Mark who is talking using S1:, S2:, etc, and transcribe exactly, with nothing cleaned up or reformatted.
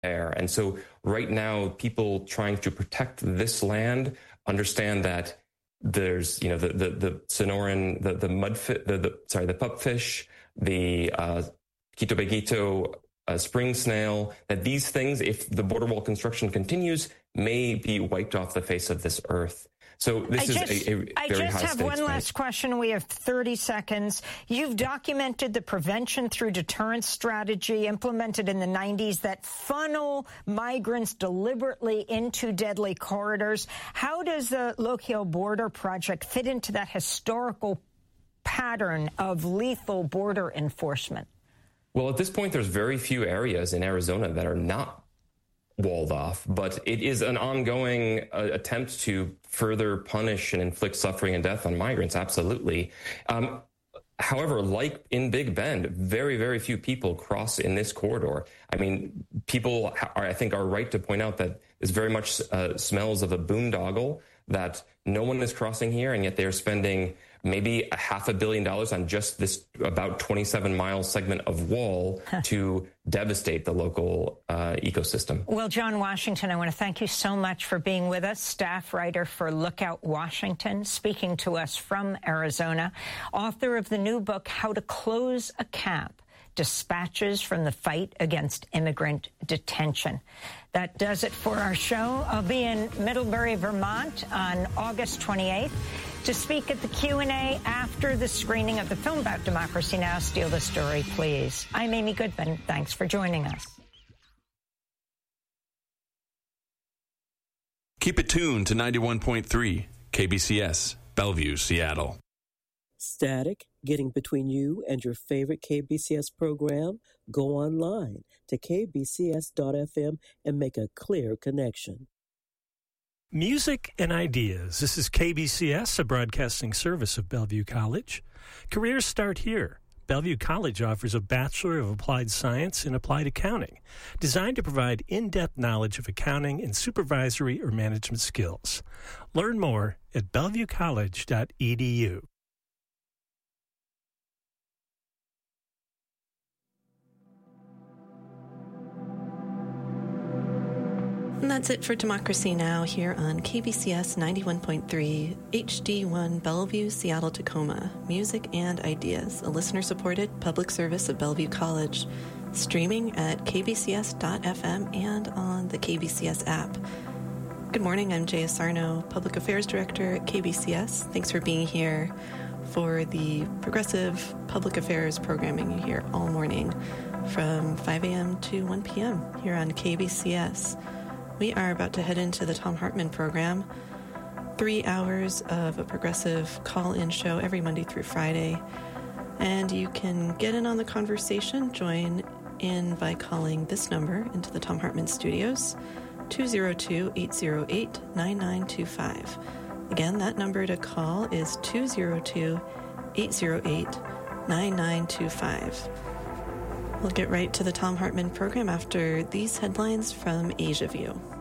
S1: air. And so right now, people trying to protect this land understand that there's, you know, the the, the Sonoran, the the mudfish, the, the sorry, the pupfish, the uh, Quito uh, spring snail. That these things, if the border wall construction continues, may be wiped off the face of this earth. So this
S2: I
S1: is
S2: just,
S1: a, a very
S2: I just
S1: high
S2: have one
S1: stakes
S2: last
S1: fight.
S2: question. We have thirty seconds. You've documented the prevention through deterrence strategy implemented in the nineties that funnel migrants deliberately into deadly corridors. How does the Lochiel Border Project fit into that historical pattern of lethal border enforcement?
S1: Well, at this point, there's very few areas in Arizona that are not walled off, but it is an ongoing uh, attempt to further punish and inflict suffering and death on migrants. Absolutely. Um, however, like in Big Bend, very, very few people cross in this corridor. I mean, people are, I think, are right to point out that this very much uh, smells of a boondoggle, that no one is crossing here, and yet they're spending maybe a half a billion dollars on just this about twenty-seven mile segment of wall to devastate the local uh, ecosystem.
S2: Well, John Washington, I want to thank you so much for being with us, staff writer for Lookout Washington, speaking to us from Arizona, author of the new book, How to Close a Camp, Dispatches from the Fight Against Immigrant Detention. That does it for our show. I'll be in Middlebury, Vermont on August twenty-eighth to speak at the Q and A after the screening of the film about Democracy Now! Steal the Story, Please. I'm Amy Goodman. Thanks for joining us.
S3: Keep it tuned to ninety-one point three K B C S, Bellevue, Seattle.
S4: Static getting between you and your favorite K B C S program? Go online to k b c s dot f m and make a clear connection.
S5: Music and ideas. This is K B C S, a broadcasting service of Bellevue College. Careers start here. Bellevue College offers a Bachelor of Applied Science in Applied Accounting, designed to provide in-depth knowledge of accounting and supervisory or management skills. Learn more at bellevue college dot e d u.
S6: And that's it for Democracy Now! Here on K B C S ninety-one point three, H D one, Bellevue, Seattle, Tacoma. Music and ideas, a listener-supported public service of Bellevue College. Streaming at k b c s dot f m and on the K B C S app. Good morning, I'm Jaya Sarno, Public Affairs Director at K B C S. Thanks for being here for the progressive public affairs programming you hear all morning from five a.m. to one p.m. here on K B C S. We are about to head into the Thom Hartmann program. Three hours of a progressive call-in show every Monday through Friday. And you can get in on the conversation, join in by calling this number into the Thom Hartmann studios, two oh two, eight oh eight, nine nine two five. Again, that number to call is two oh two, eight oh eight, nine nine two five. We'll get right to the Thom Hartmann program after these headlines from Asia View.